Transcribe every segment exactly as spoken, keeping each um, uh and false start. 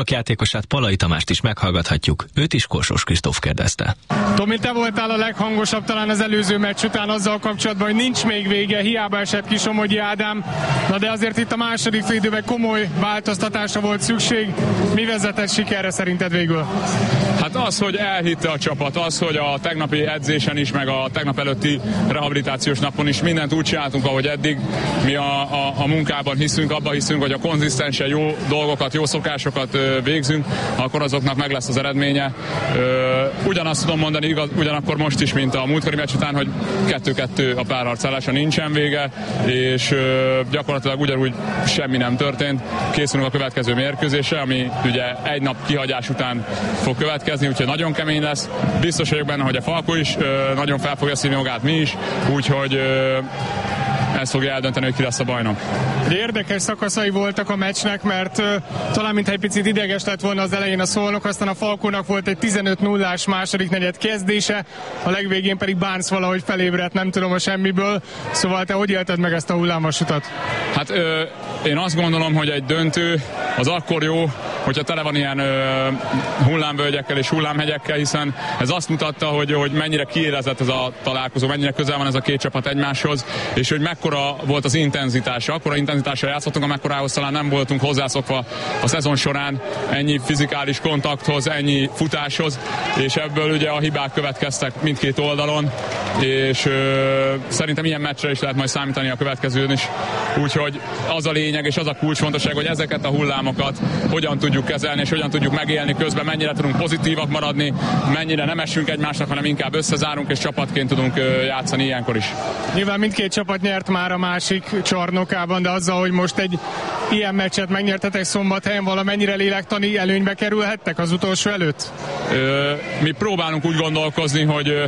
játékosát, Palai Tamást is meghallgathatjuk, őt is Korsós Kristóf kérdezte. Tomi, te voltál a leghangosabb talán az előző meccs után azzal kapcsolatban, hogy nincs még vége, hiába esett ki Somogyi Ádám, na de azért itt a második félidőben komoly változtatásra volt szükség. Mi vezetett sikerre szerinted végül? Hát az, hogy elhitte a csapat, az, hogy a tegnapi edzésen is, meg a tegnap előtti rehabilitációs napon is mindent úgy csináltunk, ahogy eddig. Mi a, a, a munkában hiszünk, abban hiszünk, hogy a konzisztensen jó dolgokat, jó szokásokat ö, végzünk, akkor azoknak meg lesz az eredménye. Ö, ugyanazt tudom mondani, igaz, ugyanakkor most is, mint a múltkori meccs után, hogy kettő-kettő a párharcálása, nincsen vége, és ö, gyakorlatilag ugyanúgy semmi nem történt. Készülünk a következő mérkőzésre, ami ugye egy nap kihagyás után fog következni, úgyhogy nagyon kemény lesz. Biztos vagyok benne, hogy a Falko is ö, nagyon fel fogja szívni magát, mi is, úgyhogy ö, ez fogja eldönteni, hogy ki lesz a bajnok. Érdekes szakaszai voltak a meccsnek, mert uh, talán mintha egy picit ideges lett volna az elején a Szolnok, aztán a Falkónak volt egy tizenöt nullás második negyed kezdése, a legvégén pedig Barnes valahogy felébredt, nem tudom, a semmiből. Szóval te hogy élted meg ezt a hullámvasutat? Hát ö, én azt gondolom, hogy egy döntő az akkor jó, hogyha tele van ilyen ö, hullámvölgyekkel és hullámhegyekkel, hiszen ez azt mutatta, hogy, hogy mennyire kiélezett ez a találkozó, mennyire közel van ez a két csapat egymáshoz, és hogy mekkora volt az intenzitása. Akkora intenzitással játszottunk, amekkorához talán nem voltunk hozzászokva a szezon során ennyi fizikális kontakthoz, ennyi futáshoz, és ebből ugye a hibák következtek mindkét oldalon, és ö, szerintem ilyen meccsre is lehet majd számítani a következőn is. Úgyhogy az a lényeg és az a kulcsfontosság, hogy ezeket a hullámokat hogyan tudjuk kezelni, és hogyan tudjuk megélni közben, mennyire tudunk pozitívak maradni, mennyire nem esünk egymásnak, hanem inkább összezárunk, és csapatként tudunk ö, játszani ilyenkor is. Nyilván mindkét csapat nyert már a másik csarnokában, de azzal, hogy most egy ilyen meccset megnyertetek Szombathelyen, valamennyire lélektani előnybe kerülhettek az utolsó előtt? Ö, mi próbálunk úgy gondolkozni, hogy ö,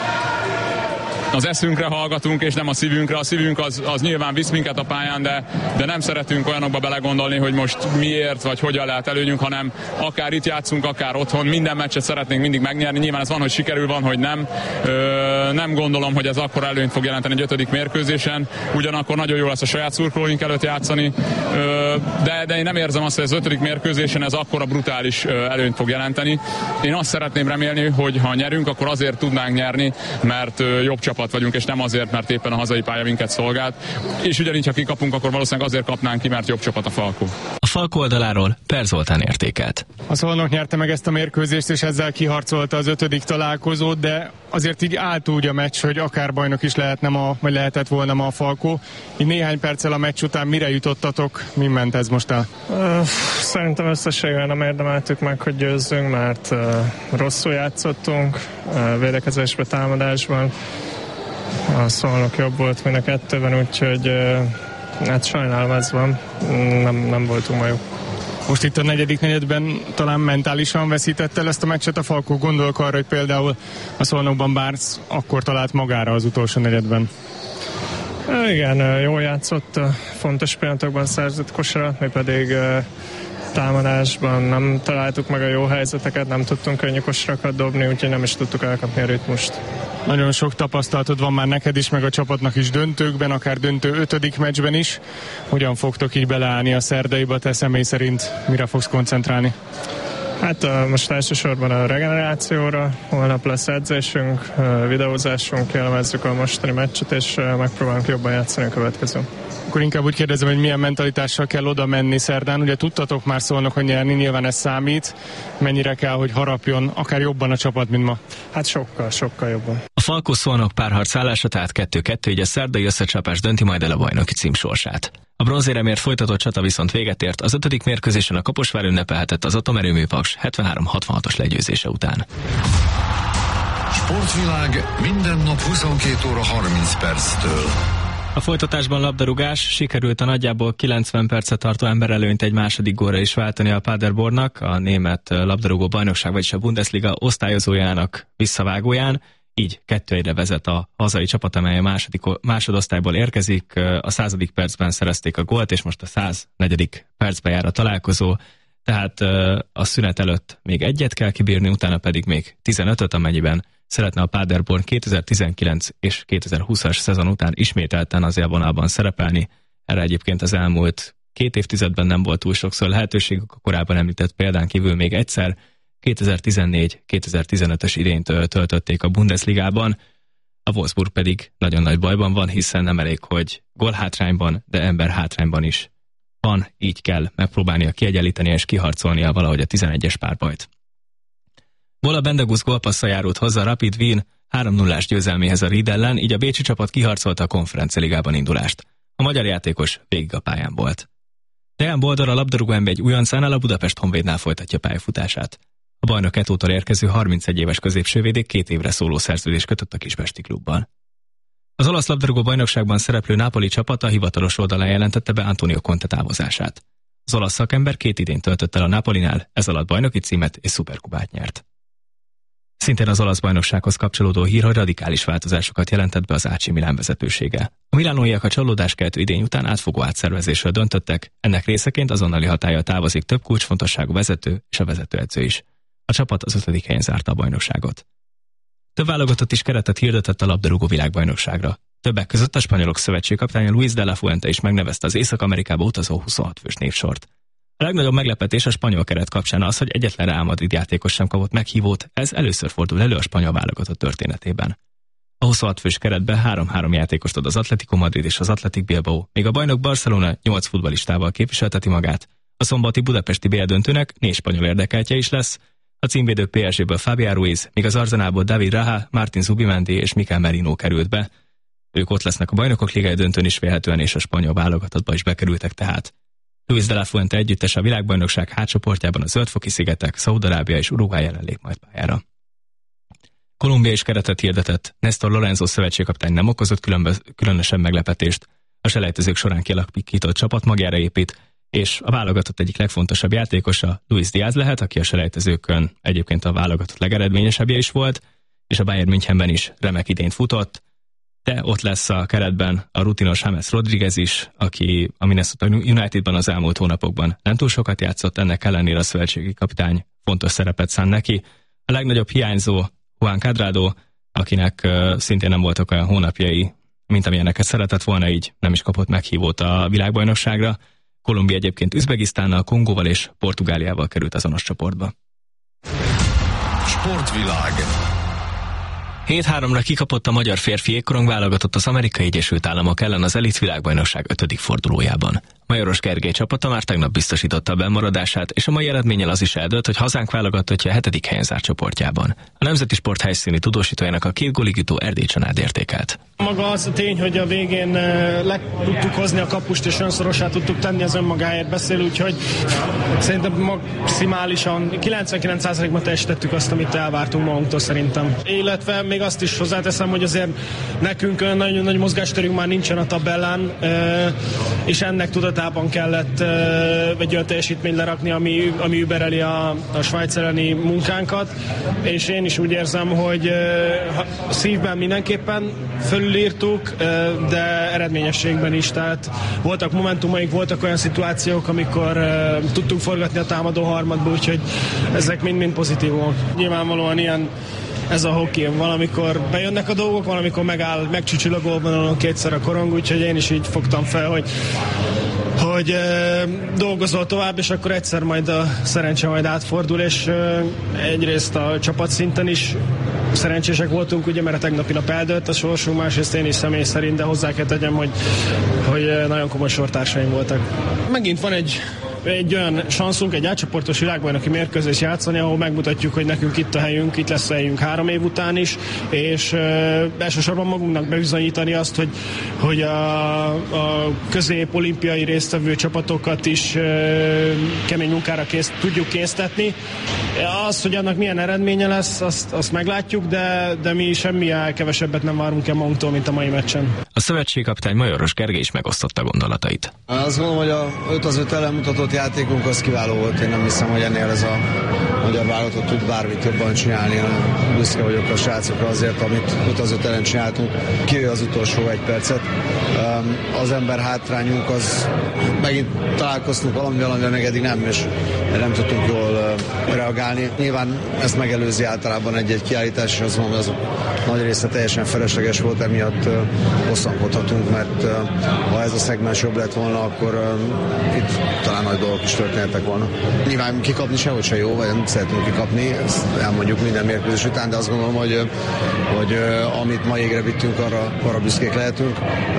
az eszünkre hallgatunk, és nem a szívünkre. A szívünk az, az nyilván visz minket a pályán, de, de nem szeretünk olyanokba belegondolni, hogy most miért, vagy hogyan lehet előnyünk, hanem akár itt játszunk, akár otthon, minden meccset szeretnénk mindig megnyerni. Nyilván ez van, hogy sikerül, van, hogy nem. Ö, nem gondolom, hogy ez akkor előnyt fog jelenteni egy ötödik mérkőzésen. Ugyanakkor nagyon jó lesz a saját szurkolóink előtt játszani, ö, de, de én nem érzem azt, hogy az ötödik mérkőzésen ez akkora brutális ö, előnyt fog jelenteni. Én azt szeretném remélni, hogy ha nyerünk, akkor azért tudnánk nyerni, mert ö, jobb csapat vagyunk, és nem azért, mert éppen a hazai pálya minket szolgált. És ugyanígy, ha kikapunk, akkor valószínűleg azért kapnánk ki, mert jobb csapat a Falko. A Falko oldaláról Per Zoltán értékelt. A Szolnok nyerte meg ezt a mérkőzést, és ezzel kiharcolta az ötödik találkozót, de azért így állt úgy a meccs, hogy akár bajnok is lehetne ma, vagy lehetett volna ma a Falko. Így néhány perccel a meccs után mire jutottatok, mi ment ez most el? Uh, szerintem összességében nem érdemeltük meg, hogy győzzünk, mert uh, rosszul játszottunk, uh, védekezésben, támadásban. A Szolnok jobb volt mind a kettőben, úgyhogy uh, hát sajnálom, ez van. Nem, nem voltunk ma jók. Most itt a negyedik negyedben talán mentálisan veszített el ezt a meccset a Falko. Gondolok arra, hogy például a Szolnokban Barnes akkor talált magára az utolsó negyedben. Uh, igen, jól játszott, fontos pillanatokban szerzett kosarat, mi pedig uh, támadásban nem találtuk meg a jó helyzeteket, nem tudtunk könnyű kosarakat dobni, úgyhogy nem is tudtuk elkapni a ritmust. Nagyon sok tapasztalatod van már neked is, meg a csapatnak is döntőkben, akár döntő ötödik meccsben is. Hogyan fogtok így beleállni a szerdaiba, te személy szerint mire fogsz koncentrálni? Hát uh, most elsősorban a regenerációra, holnap lesz edzésünk, uh, videózásunk, elemezzük a mostani meccset, és uh, megpróbálunk jobban játszani a következő. Akkor inkább úgy kérdezem, hogy milyen mentalitással kell oda menni szerdán. Ugye tudtatok már Szolnokon nyerni, nyilván ez számít. Mennyire kell, hogy harapjon akár jobban a csapat, mint ma? Hát sokkal, sokkal jobban. A Falko Szolnok párharc állása tehát kettő-kettő, így a szerdai összecsapás dönti majd el a bajnoki cím sorsát. A bronzéremért folytatott csata viszont véget ért, az ötödik mérkőzésen a Kaposvár ünnepelhetett az Atomerőmű Paks hetvenhárom hatvanhatos legyőzése után. Sportvilág minden nap huszonkét óra harminc perctől. A folytatásban labdarúgás, sikerült a nagyjából kilencven percet tartó emberelőnyt egy második gólra is váltani a Paderbornnak, a német labdarúgó bajnokság, vagyis a Bundesliga osztályozójának visszavágóján, így kettő egyre vezet a hazai csapat, amely a második, másodosztályból érkezik. A századik percben szerezték a gólt, és most a száznegyedik percben jár a találkozó, tehát a szünet előtt még egyet kell kibírni, utána pedig még tizenötöt, amennyiben szeretne a Paderborn kétezer-tizenkilenc és kétezer-húszas szezon után ismételten az élvonalban szerepelni. Erre egyébként az elmúlt két évtizedben nem volt túl sokszor lehetőségük, a korábban említett példán kívül még egyszer, kétezer-tizennégy kétezer-tizenötös idényt töltötték a Bundesligában, a Wolfsburg pedig nagyon nagy bajban van, hiszen nem elég, hogy gólhátrányban, de emberhátrányban is van, így kell megpróbálnia kiegyenlíteni és kiharcolnia valahogy a tizenegyes párbajt. Bola Bendegus gólpasszal járult hozzá a Rapid Wien három nullás győzelméhez a Ried ellen, így a bécsi csapat kiharcolta a Konferencia-ligában indulást. A magyar játékos végig a pályán volt. Dejan Boldor a labdarúgó em bé egy újoncánál, a Budapest Honvédnál folytatja pályafutását. A bajnok Etótól érkező harmincegy éves középsővédék két évre szóló szerződést kötött a kisbesti klubban. Az olasz labdarúgó bajnokságban szereplő Napoli csapata hivatalos oldalán jelentette be Antonio Conte távozását. Az olasz szakember két idényt töltött el a Napolinál, ez alatt bajnoki címet és szuperkupát nyert. Szintén az olasz bajnoksághoz kapcsolódó hír, hogy radikális változásokat jelentett be az á cé Milán vezetősége. A milánóiak a csalódáskeltő idény után átfogó átszervezésről döntöttek, ennek részeként azonnali hatállyal távozik több kulcsfontosságú vezető és a vezetőedző is. A csapat az ötödik helyen zárta a bajnokságot. Több válogatott is keretet hirdetett a labdarúgó világbajnokságra. Többek között a spanyolok szövetségkapitánya Luis de la Fuente is megnevezte az Észak-Amerikába utazó huszonhat fős névsort. A legnagyobb meglepetés a spanyol keret kapcsán az, hogy egyetlen Real Madrid játékos sem kapott meghívót, ez először fordul elő a spanyol válogatott történetében. A huszonhat fős keretbe három-három játékost ad az Atlético Madrid és az Athletic Bilbao, míg a bajnok Barcelona nyolc futballistával képviselteti magát. A szombati budapesti bé el döntőnek négy spanyol érdekeltje is lesz, a címvédő pé es géből Fabián Ruiz, míg az Arsenalból David Raha, Martin Zubimendi és Mikel Merino került be. Ők ott lesznek a Bajnokok Ligája döntőn is vélhetően, és a spanyol válogatottba is bekerültek tehát. Luis de la Fuente együttes a világbajnokság hátcsoportjában a Zöldfoki szigetek, Szaúd-Arábia és Uruguay ellen lép majd pályára. Kolumbia is keretet hirdetett, Néstor Lorenzo szövetségkapitány nem okozott különböz, különösebb meglepetést, a selejtezők során kialakított csapat magjára épít, és a válogatott egyik legfontosabb játékosa Luis Diaz lehet, aki a selejtezőkön egyébként a válogatott legeredményesebbje is volt, és a Bayern Münchenben is remek idényt futott, de ott lesz a keretben a rutinos James Rodriguez is, aki a Minnesota Unitedban az elmúlt hónapokban nem túl sokat játszott, ennek ellenére a szövetségi kapitány fontos szerepet szán neki. A legnagyobb hiányzó Juan Cuadrado, akinek uh, szintén nem voltak olyan hónapjai, mint amilyeneket szeretett volna, így nem is kapott meghívót a világbajnokságra. Kolumbia egyébként Üzbegisztánnal, Kongóval és Portugáliával került azonos csoportba. Sportvilág. hét háromra kikapott a magyar férfi jégkorong válogatott az Amerikai Egyesült Államok ellen az elit világbajnokság ötödik fordulójában. Majoros Gergely csapata már tegnap biztosította a bemaradását, és a mai eredménnyel az is eldőlt, hogy hazánk válogatottja a hetedik helyen zárt csoportjában. A Nemzeti Sport helyszíni tudósítójának a két gólig jutó Erdély Csanád értékelt. Maga az a tény, hogy a végén le tudtuk hozni a kapust, és önszorossá tudtuk tenni, az önmagáért beszél, úgyhogy szerintem maximálisan kilencvenkilenc százalékban teljesítettük azt, amit elvártunk magunktól szerintem. Illetve még azt is hozzáteszem, hogy azért nekünk nagyon nagy mozgásterünk már nincsen a tabellán, és ennek tudatában kellett egy olyan teljesítményt lerakni, ami, ami übereli a, a Svájc elleni munkánkat, és én is úgy érzem, hogy szívben mindenképpen fölülírtuk, de eredményességben is, tehát voltak momentumaink, voltak olyan szituációk, amikor tudtunk forgatni a támadó harmadba, úgyhogy ezek mind-mind pozitívok. Nyilvánvalóan ilyen ez a hockey. Valamikor bejönnek a dolgok, valamikor megáll, megcsücsül a gólvonalon kétszer a korong, úgyhogy én is így fogtam fel, hogy hogy e, dolgozol tovább, és akkor egyszer majd a szerencse majd átfordul, és e, egyrészt a csapatszinten is szerencsések voltunk, ugye, mert a tegnapi nap eldőlt a sorsunk, másrészt én is személy szerint, de hozzá kell tegyem, hogy, hogy nagyon komoly sortársaim voltak. Megint van egy egy olyan sanszunk, egy átcsoportos világbajnoki mérkőzést játszani, ahol megmutatjuk, hogy nekünk itt a helyünk, itt lesz a helyünk három év után is, és uh, elsősorban magunknak bebizonyítani azt, hogy, hogy a, a közép-olimpiai résztvevő csapatokat is uh, kemény munkára kész, tudjuk késztetni. Az, hogy annak milyen eredménye lesz, azt, azt meglátjuk, de, de mi semmilyen kevesebbet nem várunk el magunktól, mint a mai meccsen. A szövetségkapitány Majoros Gergely is megosztotta gondolatait. Azt gondolom, hogy a öt az öt elmutatott játékunk az kiváló volt. Én nem hiszem, hogy ennél ez a magyar válogatott tud bármit jobban csinálni. Büszke vagyok a srácokra azért, amit öt az öt ellen csináltunk. Kivéve az utolsó egy percet. Az ember hátrányunk az megint találkoztunk valami, valamivel meg eddig nem, és nem tudtunk jól reagálni. Nyilván ezt megelőzi általában egy-egy kiállítás, és azt mondom, hogy az nagy része teljesen felesleges volt, emiatt bosszankodhatunk, mert ha ez a szegmens jobb lett volna, akkor itt talán nagy dolgok is történhettek volna. Nyilván kikapni sehogy se jó, vagy nem szeretünk kikapni, ezt elmondjuk minden mérkőzés után, de azt gondolom, hogy, hogy amit ma égre vittünk, arra, arra büszkék lehetünk.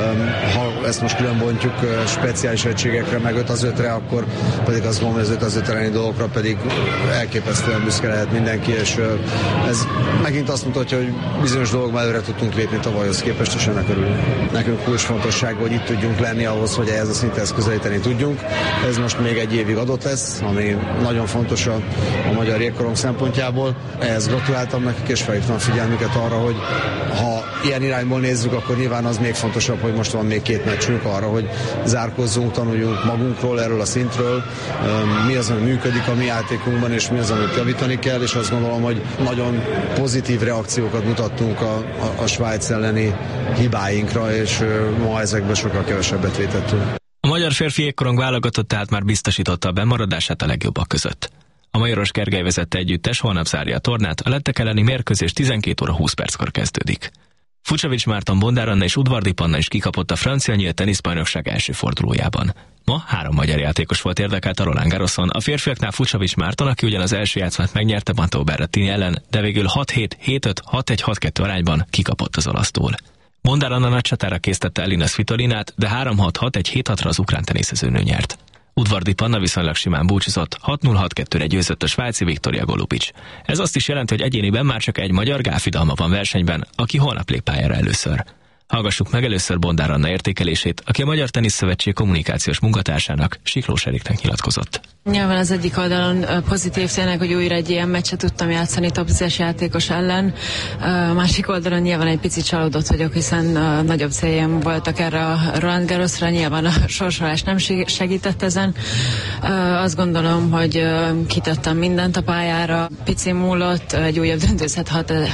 Ha ezt most külön bontjuk speciális egységekre, meg öt az ötre, akkor pedig azt mondom, hogy az öt az öt elleni dolgokra pedig elképesztően büszke lehet mindenki, és ez megint azt mutatja, hogy bizonyos dolgokban előre tudtunk lépni tavalyhoz képest, és ennek örülünk. Nekünk kulcsfontosság, hogy itt tudjunk lenni ahhoz, hogy ehhez a szinthez közelíteni tudjunk. Ez most még egy évig adott lesz, ami nagyon fontos a, a magyar jégkorong szempontjából. Ehhez gratuláltam nekik, és felhívtam a figyelmüket arra, hogy ha ilyen irányból nézzük, akkor nyilván az még fontosabb, hogy most van még két meccsünk arra, hogy zárkozzunk, tanuljunk magunkról, erről a szintről, mi az, ami működik a mi játékunkban, és mi az, amit javítani kell, és azt gondolom, hogy nagyon pozitív reakciókat mutattunk a, a, a Svájc elleni hibáinkra, és ma ezekben sokkal kevesebbet vétettünk. A magyar férfi jégkorong válogatott tehát már biztosította a bemaradását a legjobbak között. A Majoros Gergely vezette együttes holnap zárja a tornát, a lettek elleni mérkőzés tizenkét óra húsz perckor kezdődik. Fucsovics Márton, Bondár Anna és Udvardi Panna is kikapott a francia nyílt teniszbajnokság első fordulójában. Ma három magyar játékos volt érdekelt a Roland Garroson, a férfiaknál Fucsovics Márton, aki ugyan az első játszmát megnyerte Matteo Berrettini ellen, de végül hat hét, hét öt, hat egy, hat kettő arányban kikapott az olasztól. Bondár Anna nagy csatára késztette Elina Svitolinát, de három hat, hat egy, hét hatra az ukrán teniszezőnő nyert. Udvardi Panna viszonylag simán búcsúzott, hat null hat kettőre győzött a svájci Viktoria Golubic. Ez azt is jelenti, hogy egyéniben már csak egy magyar Gáfi Dalma van versenyben, aki holnap lép pályára először. Hallgassuk meg először Bondár Anna értékelését, aki a Magyar Teniszszövetség kommunikációs munkatársának, Siklós Eriknek nyilatkozott. Nyilván az egyik oldalon pozitív tényleg, hogy újra egy ilyen meccset tudtam játszani top tízes játékos ellen. A másik oldalon nyilván egy picit csalódott vagyok, hiszen nagyobb céljaim voltak erre a Roland Garrosra, nyilván a sorsolás nem segített ezen. Azt gondolom, hogy kitettem mindent a pályára. Pici múlott, egy újabb döntőzhet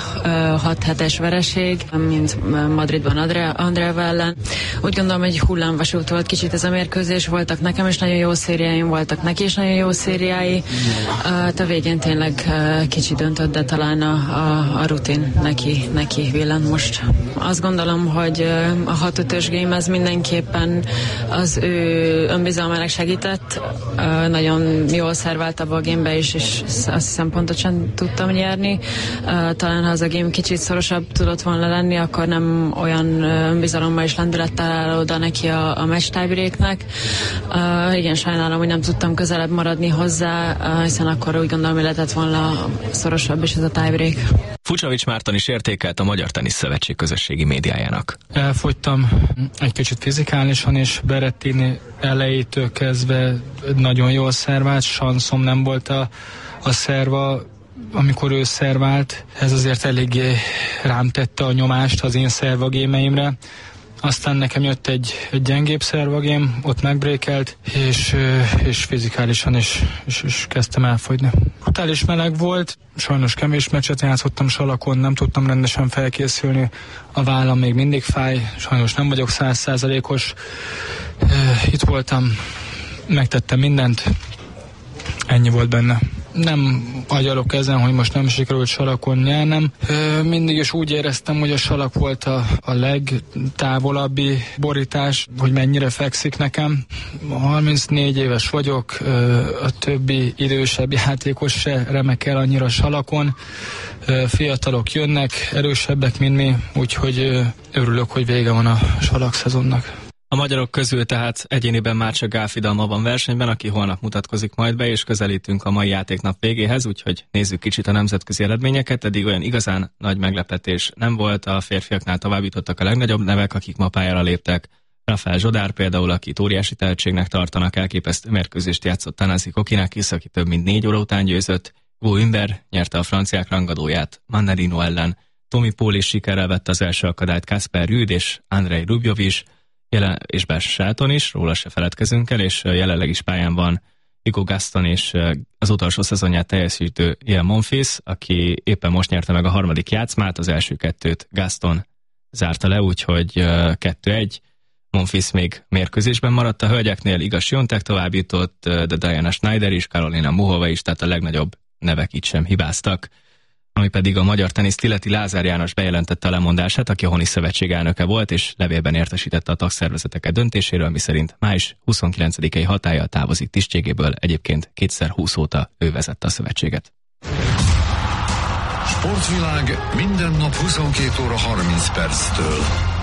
hat hetes vereség, mint Madridban Andreeva ellen. Úgy gondolom, hogy hullámvasút volt kicsit ez a mérkőzés, voltak nekem is nagyon jó szériáim, voltak neki is nagyon jó szériái. A végén tényleg kicsi döntött, de talán a, a, a rutin neki, neki villant most. Azt gondolom, hogy a hat ötös game ez mindenképpen az ő önbizalmának segített. Nagyon jól szervált abba a gamebe is, és azt hiszem pontosan tudtam nyerni. Talán ha az a game kicsit szorosabb tudott volna lenni, akkor nem olyan önbizalommal és lendülettel áll oda neki a, a match tiebreaknek. Uh, igen, sajnálom, hogy nem tudtam közelebb maradni hozzá, uh, hiszen akkor úgy gondolom, hogy lehetett volna szorosabb is ez a tiebreak. Fucsovics Márton is értékelt a Magyar Teniszszövetség közösségi médiájának. Elfogytam egy kicsit fizikálisan, és Berrettini elejétől kezdve nagyon jól szervált, sanszom nem volt a, a szerva, amikor ő szervált. Ez azért eléggé rám tette a nyomást az én szervagémeimre. Aztán nekem jött egy, egy gyengébb szervagém, ott megbrékelt, és, és fizikálisan is, is, is kezdtem elfogyni. Brutális meleg volt, sajnos kevés meccset játszottam salakon, nem tudtam rendesen felkészülni, a vállam még mindig fáj, sajnos nem vagyok száz százalékos. Itt voltam, megtettem mindent, ennyi volt benne. Nem agyalok ezen, hogy most nem sikerült salakon nyernem. Mindig is úgy éreztem, hogy a salak volt a, a legtávolabbi borítás, hogy mennyire fekszik nekem. harmincnégy éves vagyok, a többi idősebb játékos se remekel annyira salakon. Fiatalok jönnek, erősebbek, mint mi, úgyhogy örülök, hogy vége van a salak szezonnak. A magyarok közül tehát egyéniben már csak Gáfi Dalma van versenyben, aki holnap mutatkozik majd be, és közelítünk a mai játéknap végéhez, úgyhogy nézzük kicsit a nemzetközi eredményeket. Eddig olyan igazán nagy meglepetés nem volt, a férfiaknál tovább jutottak a legnagyobb nevek, akik ma pályára léptek. Rafael Zsodár például, akit óriási tehetségnek tartanak, elképesztő mérkőzést játszott Thanasi Kokinakis, aki több mint négy óra után győzött. Hugo Humbert nyerte a franciák rangadóját Mannarino ellen. Tommy Paul is sikerrel vette az első akadályt, Kasper Rüd és Andrei Rublev is, jelen, és Bas Shelton is, róla se feledkezünk el, és jelenleg is pályán van Hugo Gaston és az utolsó szezonját teljesítő Ian Monfils, aki éppen most nyerte meg a harmadik játszmát, az első kettőt Gaston zárta le, úgyhogy kettő egy. Monfils még mérkőzésben maradt a hölgyeknél, Iga Swiatek tovább jutott, de Diana Schneider is, Karolina Muhova is, tehát a legnagyobb nevek itt sem hibáztak. Ami pedig a magyar teniszt illeti, Lázár János bejelentette a lemondását, aki a Honi Szövetség elnöke volt, és levélben értesítette a tagszervezeteket döntéséről, miszerint május huszonkilencedikei hatállyal távozik tisztségéből, egyébként kétezer-húsz óta ő vezette a szövetséget. Sportvilág minden nap huszonkét óra harminc perctől.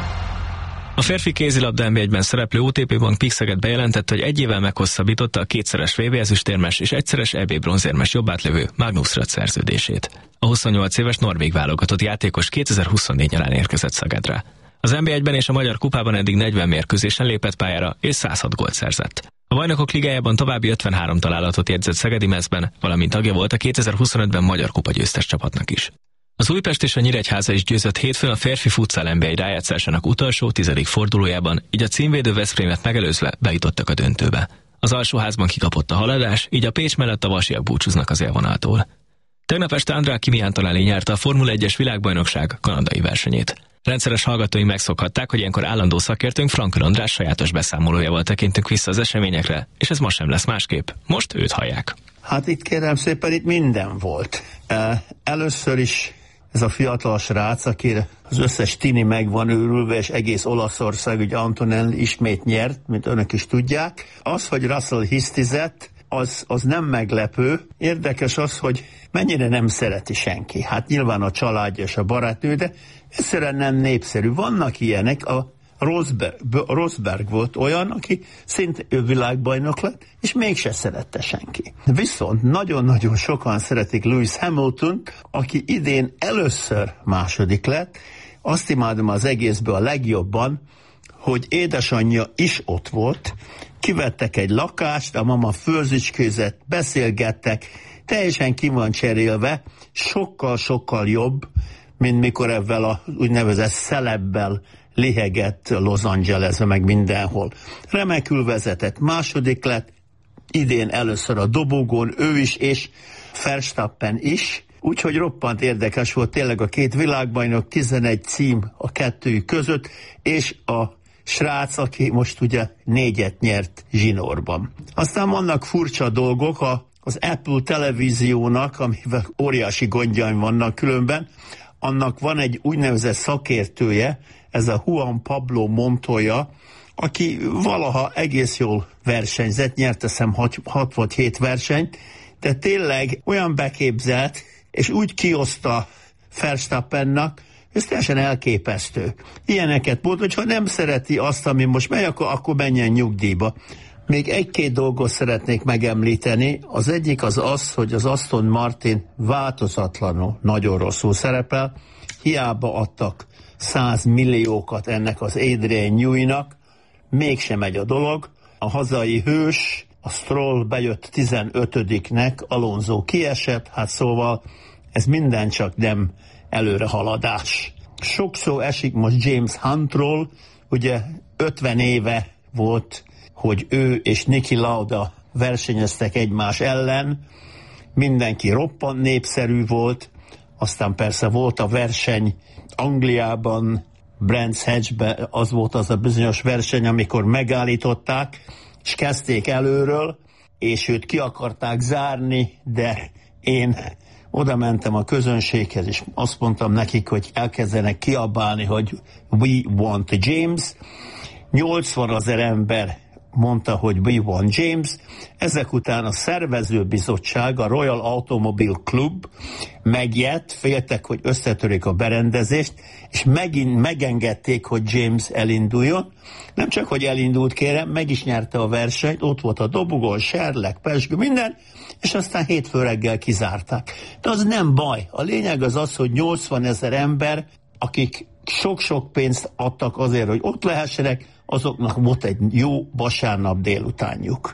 A férfi kézilabda en bé egyben szereplő o té pé Bank Pixeget bejelentette, hogy egy évvel meghosszabbította a kétszeres vé bé ezüstérmes és egyszeres é bé bronzérmes jobbátlövő Magnus Röth szerződését. A huszonnyolc éves norvég válogatott játékos kétezer-huszonnégy nyarán érkezett Szegedre. Az en bé egyben és a Magyar Kupában eddig negyven mérkőzésen lépett pályára és száz hat gólt szerzett. A Bajnokok Ligájában további ötvenhárom találatot jegyzett szegedi mezben, valamint tagja volt a kétezer-huszonötben Magyar Kupa győztes csapatnak is. Az Újpest és a Nyíregyháza is győzött hétfőn a férfi futsal en bé egy rájátszásának utolsó, tizedik fordulójában, így a címvédő Veszprémet megelőzve bejutottak a döntőbe. Az alsóházban kikapott a haladás, így a Pécs mellett a vasiak búcsúznak az élvonaltól. Tegnap este Andrá Kimi Antonelli nyerte a Formula egyes világbajnokság kanadai versenyét. Rendszeres hallgatói megszokhatták, hogy ilyenkor állandó szakértőnk Frankl András sajátos beszámolójával tekintünk vissza az eseményekre, és ez most sem lesz másképp. Most őt hallják. Hát itt kérem szépen, itt minden volt. Először is ez a fiatal srác, akire az összes tini meg van őrülve, és egész Olaszország, ugye Antonelli ismét nyert, mint önök is tudják. Az, hogy Russell hisztizett, az, az nem meglepő. Érdekes az, hogy mennyire nem szereti senki. Hát nyilván a családja és a barátnő, de egyszerűen nem népszerű. Vannak ilyenek, a Rosberg, Rosberg volt olyan, aki szinte ő világbajnok lett, és mégse szerette senki. Viszont nagyon-nagyon sokan szeretik Lewis Hamilton, aki idén először második lett. Azt imádom az egészből a legjobban, hogy édesanyja is ott volt, kivettek egy lakást, a mama főzicskőzett, beszélgettek, teljesen ki van cserélve, sokkal-sokkal jobb, mint mikor ebben a úgynevezett szelebbel lihegett Los Angelesbe, meg mindenhol. Remekül vezetett, második lett, idén először a dobogón, ő is, és Verstappen is, úgyhogy roppant érdekes volt tényleg a két világbajnok, tizenegy cím a kettőjük között, és a srác, aki most ugye négyet nyert zsinórban. Aztán vannak furcsa dolgok, a, az Apple televíziónak, amivel óriási gondjaim vannak különben, annak van egy úgynevezett szakértője, ez a Juan Pablo Montoya, aki valaha egész jól versenyzett, nyert eszem hat vagy hét versenyt, de tényleg olyan beképzelt, és úgy kioszta Verstappennak, ez teljesen elképesztő. Ilyeneket mond, hogyha nem szereti azt, ami most megy, akkor, akkor menjen nyugdíjba. Még egy-két dolgot szeretnék megemlíteni. Az egyik az az, hogy az Aston Martin változatlanul nagyon rosszul szerepel. Hiába adtak száz milliókat ennek az Adrian Newey-nak, mégsem megy a dolog. A hazai hős, a Stroll bejött tizenötödiknek, Alonso kiesett, hát szóval ez minden csak nem előrehaladás. Sok szó esik most James Huntról, ugye ötven éve volt, hogy ő és Niki Lauda versenyeztek egymás ellen, mindenki roppant népszerű volt, aztán persze volt a verseny Angliában, Brands Hatchben, az volt az a bizonyos verseny, amikor megállították, és kezdték előről, és őt ki akarták zárni, de én oda mentem a közönséghez, és azt mondtam nekik, hogy elkezdenek kiabálni, hogy we want James. nyolcvan ezer ember mondta, hogy we want James. Ezek után a szervezőbizottság, a Royal Automobile Club megjött, féltek, hogy összetörik a berendezést, és megint megengedték, hogy James elinduljon. Nem csak, hogy elindult, kérem, meg is nyerte a versenyt, ott volt a dobogón, serleg, pezsgő, minden, és aztán hétfő reggel kizárták. De az nem baj. A lényeg az az, hogy nyolcvan ezer ember, akik sok-sok pénzt adtak azért, hogy ott lehessenek, azoknak volt egy jó vasárnap délutánjuk.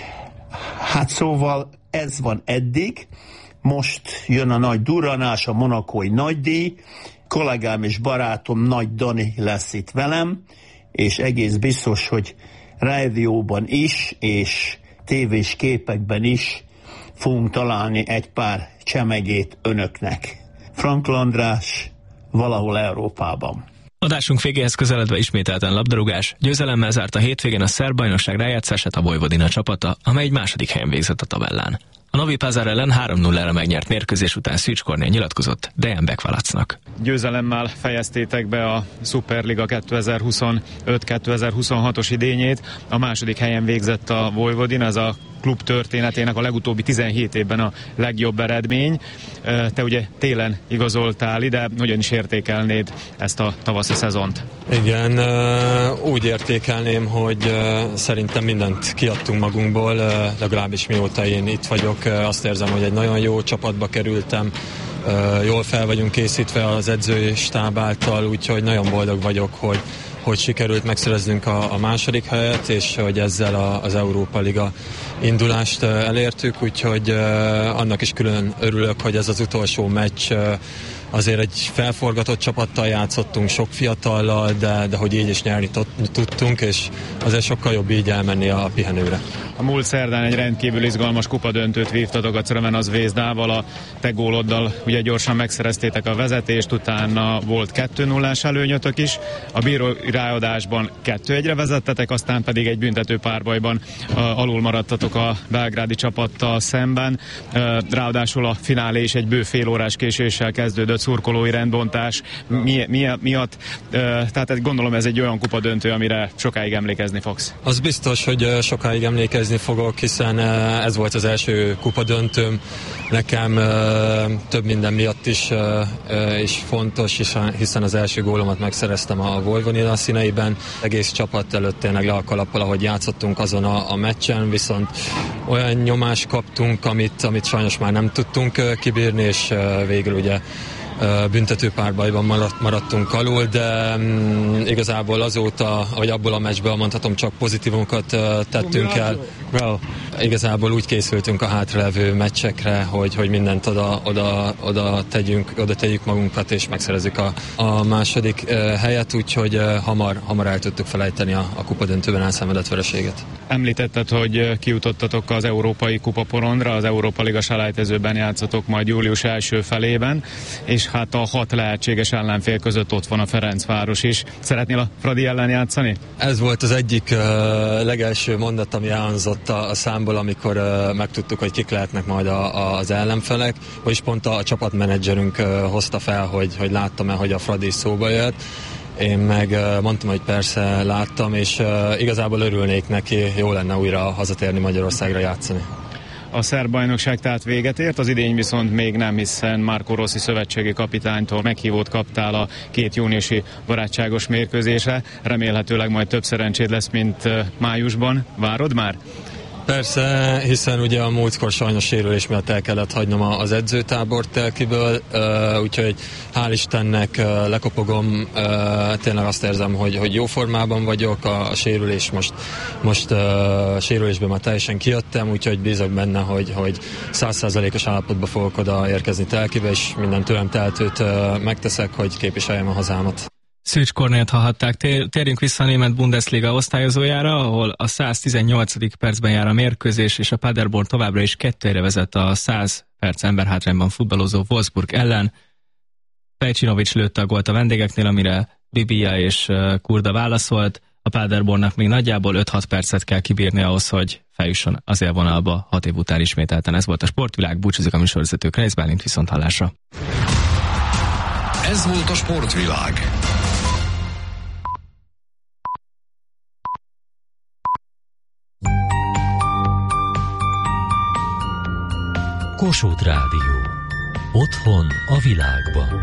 Hát szóval ez van eddig. Most jön a nagy durranás, a monakói nagydíj. Kollégám és barátom Nagy Dani lesz itt velem, és egész biztos, hogy rádióban is, és tévés képekben is fogunk találni egy pár csemegét önöknek. Frankl András, valahol Európában. Adásunk végéhez közeledve ismételten labdarúgás, győzelemmel zárt a hétvégén a szerb bajnokság rájátszását a Vojvodina csapata, amely egy második helyen végzett a tabellán. A Novi Pazar ellen három nullára megnyert mérkőzés után Szűcs Kornél nyilatkozott Dejan Bekvalacnak. Győzelemmel fejeztétek be a Superliga kétezer-huszonöt kétezer-huszonhatos idényét. A második helyen végzett a Vojvodina, ez a klub történetének a legutóbbi tizenhét évben a legjobb eredmény. Te ugye télen igazoltál ide, hogyan is értékelnéd ezt a tavaszi szezont? Igen, úgy értékelném, hogy szerintem mindent kiadtunk magunkból, legalábbis mióta én itt vagyok. Azt érzem, hogy egy nagyon jó csapatba kerültem, jól fel vagyunk készítve az edzői stáb által, úgyhogy nagyon boldog vagyok, hogy hogy sikerült megszereznünk a, a második helyet, és hogy ezzel a, az Európa Liga indulást elértük, úgyhogy uh, annak is külön örülök, hogy ez az utolsó meccs, uh, azért egy felforgatott csapattal játszottunk, sok fiatallal, de, de hogy így is nyerni tudtunk, és azért sokkal jobb így elmenni a pihenőre. A múlt szerdán egy rendkívül izgalmas kupadöntőt vívtatok a Crvena Zvezdával, a te góloddal ugye gyorsan megszereztétek a vezetést, utána volt kettő nullás előnyötök is, a bíró ráadásban kettő egyre vezettetek, aztán pedig egy büntető párbajban uh, alul maradtatok a belgrádi csapattal szemben, uh, ráadásul a finálé is egy bő fél órás késéssel kezdődött szurkolói rendbontás mi, mi, miatt, uh, tehát gondolom ez egy olyan kupadöntő, amire sokáig emlékezni fogsz. Az biztos, hogy sokáig emlékezni fogok, hiszen ez volt az első kupadöntőm. Nekem több minden miatt is, is fontos, hiszen az első gólomat megszereztem a Vojvodina színeiben. Egész csapat előtt tényleg le a kalappal, ahogy játszottunk azon a, a meccsen, viszont olyan nyomást kaptunk, amit, amit sajnos már nem tudtunk kibírni, és végül ugye büntetőpárbajban maradt, maradtunk alul, de um, igazából azóta, vagy abból a meccsből mondhatom, csak pozitívumokat uh, tettünk el. Well, igazából úgy készültünk a hátralevő meccsekre, hogy, hogy mindent oda, oda, oda, tegyünk, oda tegyük magunkat, és megszerezzük a, a második uh, helyet, úgyhogy uh, hamar, hamar el tudtuk felejteni a, a kupadöntőben elszenvedett vereséget. Említetted, hogy kijutottatok az Európai Kupaporondra, az Európa Liga selejtezőben játszotok majd július első felében, és hát a hat lehetséges ellenfél között ott van a Ferencváros is. Szeretnél a Fradi ellen játszani? Ez volt az egyik uh, legelső mondat, ami elhangzott a, a számból, amikor uh, megtudtuk, hogy kik lehetnek majd a, a, az ellenfelek, vagyis pont a, a csapatmenedzserünk uh, hozta fel, hogy, hogy láttam-e, hogy a Fradi szóba jött. Én meg uh, mondtam, hogy persze láttam, és uh, igazából örülnék neki, jó lenne újra hazatérni Magyarországra játszani. A szerb bajnokság tehát véget ért, az idény viszont még nem, hiszen Marco Rossi szövetségi kapitánytól meghívót kaptál a két júniusi barátságos mérkőzésre. Remélhetőleg majd több szerencséd lesz, mint májusban. Várod már? Persze, hiszen ugye a múltkor sajnos sérülés miatt el kellett hagynom az edzőtábort Telkiből, úgyhogy hál' Istennek lekopogom, tényleg azt érzem, hogy, hogy jó formában vagyok, a, a sérülés most, most a sérülésből már teljesen kijöttem, úgyhogy bízok benne, hogy, hogy száz százalékos állapotba fogok oda érkezni Telkibe, és minden tőlem teltőt megteszek, hogy képviseljem a hazámat. Szűcs Kornélt hallhatták. Térjünk vissza a német Bundesliga osztályozójára, ahol a száztizennyolcadik percben jár a mérkőzés, és a Paderborn továbbra is kettőre vezet a száz perc emberhátrányban futballozó Wolfsburg ellen. Pejcsinovics lőtte a gólt a vendégeknél, amire Bibia és Kurda válaszolt. A Paderbornnak még nagyjából öt-hat percet kell kibírni ahhoz, hogy feljusson az élvonalba hat év után ismételten. Ez volt a Sportvilág, búcsúzik a műsorvezető Kreisz Bálint, viszont hallásra. Ez volt a Sportvilág. Kossuth Rádió. Otthon a világban.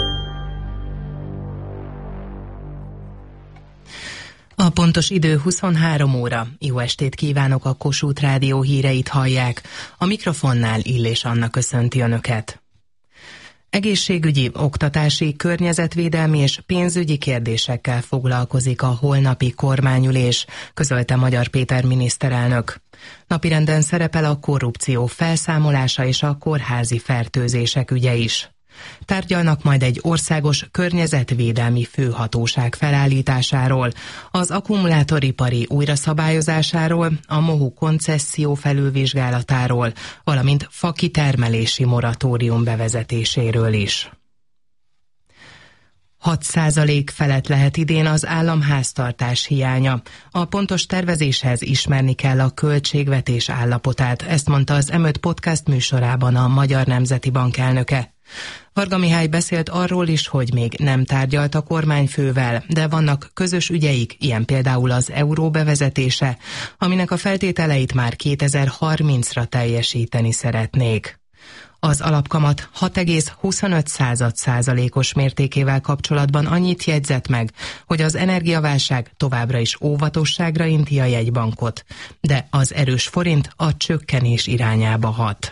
A pontos idő huszonhárom óra. Jó estét kívánok, a Kossuth Rádió híreit hallják. A mikrofonnál Illés Anna köszönti Önöket. Egészségügyi, oktatási, környezetvédelmi és pénzügyi kérdésekkel foglalkozik a holnapi kormányülés, közölte Magyar Péter miniszterelnök. Napirenden szerepel a korrupció felszámolása és a kórházi fertőzések ügye is. Tárgyalnak majd egy országos környezetvédelmi főhatóság felállításáról, az akkumulátoripari újraszabályozásáról, a MOHU koncesszió felülvizsgálatáról, valamint fakitermelési moratórium bevezetéséről is. hat százalék felett lehet idén az államháztartás hiánya. A pontos tervezéshez ismerni kell a költségvetés állapotát, ezt mondta az em öt Podcast műsorában a Magyar Nemzeti Bank elnöke. Varga Mihály beszélt arról is, hogy még nem tárgyalt a kormányfővel, de vannak közös ügyeik, ilyen például az euró bevezetése, aminek a feltételeit már kétezer-harmincra teljesíteni szeretnék. Az alapkamat hat egész huszonöt százalékos mértékével kapcsolatban annyit jegyzett meg, hogy az energiaválság továbbra is óvatosságra inti a jegybankot, de az erős forint a csökkenés irányába hat.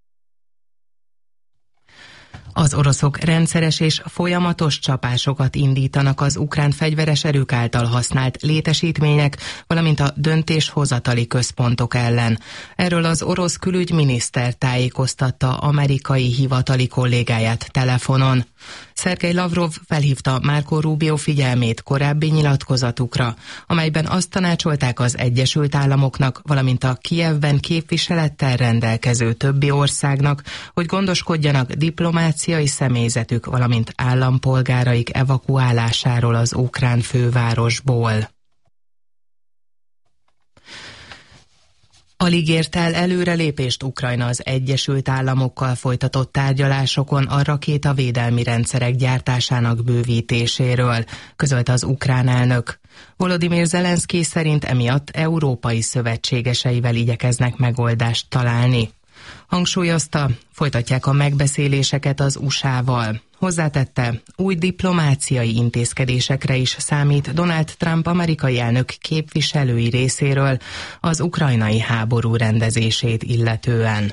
Az oroszok rendszeres és folyamatos csapásokat indítanak az ukrán fegyveres erők által használt létesítmények, valamint a döntéshozatali központok ellen. Erről az orosz külügyminiszter tájékoztatta amerikai hivatali kollégáját telefonon. Szergej Lavrov felhívta Marco Rubio figyelmét korábbi nyilatkozatukra, amelyben azt tanácsolták az Egyesült Államoknak, valamint a Kijevben képviselettel rendelkező többi országnak, hogy gondoskodjanak diplomáciai személyzetük, valamint állampolgáraik evakuálásáról az ukrán fővárosból. Alig ért el előrelépést Ukrajna az Egyesült Államokkal folytatott tárgyalásokon a rakétavédelmi rendszerek gyártásának bővítéséről, közölte az ukrán elnök. Volodymyr Zelenszky szerint emiatt európai szövetségeseivel igyekeznek megoldást találni. Hangsúlyozta, folytatják a megbeszéléseket az u es á-val. Hozzátette, új diplomáciai intézkedésekre is számít Donald Trump amerikai elnök képviselői részéről az ukrajnai háború rendezését illetően.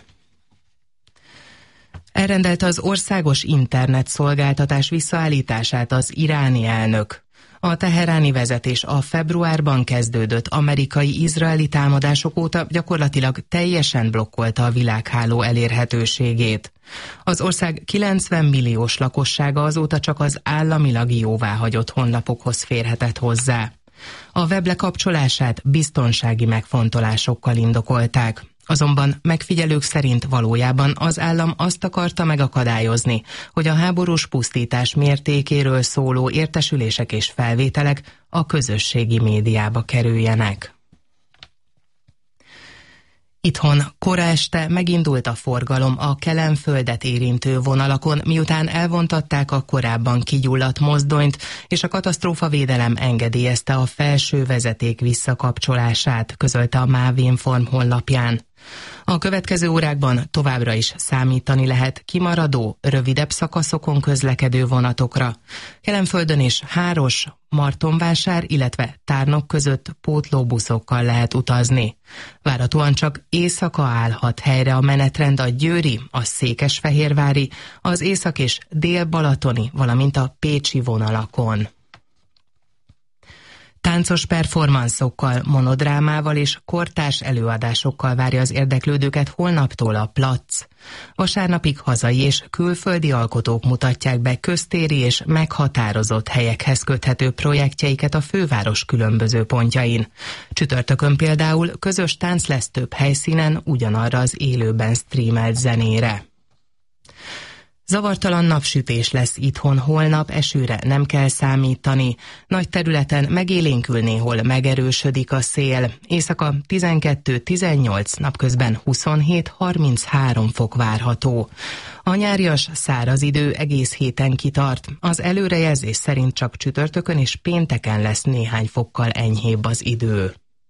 Elrendelte az országos internet szolgáltatás visszaállítását az iráni elnök. A teheráni vezetés a februárban kezdődött amerikai-izraeli támadások óta gyakorlatilag teljesen blokkolta a világháló elérhetőségét. Az ország kilencven milliós lakossága azóta csak az államilag jóváhagyott honlapokhoz férhetett hozzá. A web lekapcsolását biztonsági megfontolásokkal indokolták. Azonban megfigyelők szerint valójában az állam azt akarta megakadályozni, hogy a háborús pusztítás mértékéről szóló értesülések és felvételek a közösségi médiába kerüljenek. Itthon kora este megindult a forgalom a Kelenföldet érintő vonalakon, miután elvontatták a korábban kigyulladt mozdonyt, és a katasztrófavédelem engedélyezte a felső vezeték visszakapcsolását, közölte a MÁV Inform honlapján. A következő órákban továbbra is számítani lehet kimaradó, rövidebb szakaszokon közlekedő vonatokra. Kelenföldön is Háros, Martonvásár, illetve Tárnok között pótlóbuszokkal lehet utazni. Várhatóan csak éjszaka állhat helyre a menetrend a győri, a székesfehérvári, az észak- és dél-balatoni, valamint a pécsi vonalakon. Táncos performanszokkal, monodrámával és kortárs előadásokkal várja az érdeklődőket holnaptól a Platz. Vasárnapig hazai és külföldi alkotók mutatják be köztéri és meghatározott helyekhez köthető projektjeiket a főváros különböző pontjain. Csütörtökön például közös tánc lesz több helyszínen ugyanarra az élőben streamelt zenére. Zavartalan napsütés lesz itthon holnap, esőre nem kell számítani. Nagy területen megélénkül, néhol megerősödik a szél. Éjszaka tizenkettő-tizennyolc, napközben huszonhét-harminchárom fok várható. A nyárias száraz idő egész héten kitart. Az előrejelzés szerint csak csütörtökön és pénteken lesz néhány fokkal enyhébb az idő.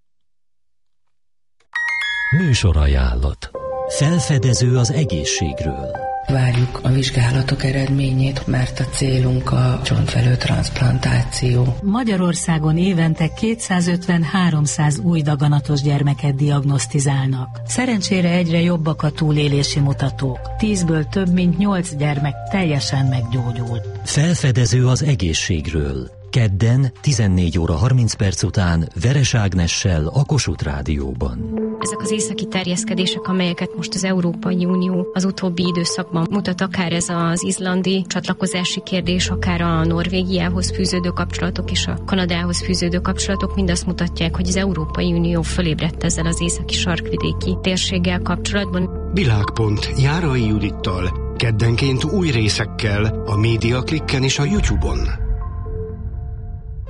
Műsorajánlat. Felfedező az egészségről. Várjuk a vizsgálatok eredményét, mert a célunk a csontvelő transzplantáció. Magyarországon évente kétszázötven-háromszáz új daganatos gyermeket diagnosztizálnak. Szerencsére egyre jobbak a túlélési mutatók. Tízből több mint nyolc gyermek teljesen meggyógyul. Felfedező az egészségről. Kedden tizennégy óra harminc perc után Veres Ágnessel a Kossuth Rádióban. Ezek az északi terjeszkedések, amelyeket most az Európai Unió az utóbbi időszakban mutat, akár ez az izlandi csatlakozási kérdés, akár a Norvégiához fűződő kapcsolatok és a Kanadához fűződő kapcsolatok, mind azt mutatják, hogy az Európai Unió fölébredt ezzel az északi sarkvidéki térséggel kapcsolatban. Világpont Járai Judittal, keddenként új részekkel a Média Klikken és a YouTube-on.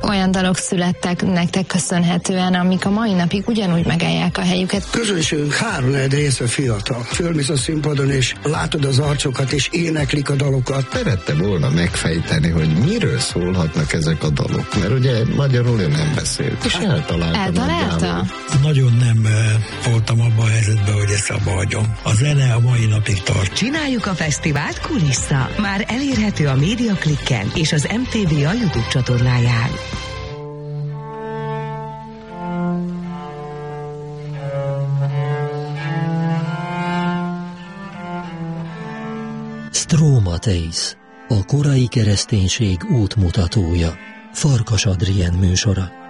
olyan dalok születtek nektek köszönhetően, amik a mai napig ugyanúgy megállják a helyüket. Közönségünk három része fiatal. Fölmész a színpadon, és látod az arcokat, és éneklik a dalokat. Szerette volna megfejteni, hogy miről szólhatnak ezek a dalok, mert ugye magyarul ő nem beszélt, és eltalálta. Eltalálta? Nagyon nem uh, voltam abban a helyzetben, hogy ezt abba hagyom. A zene a mai napig tart. Csináljuk a fesztivált Kulissza. Már elérhető a Médiaklikken és az em té vé a YouTube csatornáján. Strómatész, a korai kereszténység útmutatója. Farkas Adrien műsora.